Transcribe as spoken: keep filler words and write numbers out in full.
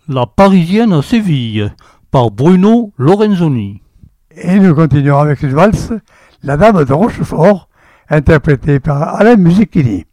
La Parisienne à Séville, par Bruno Lorenzoni. Et nous continuons avec une valse, La Dame de Rochefort, interprétée par Alain Musichini.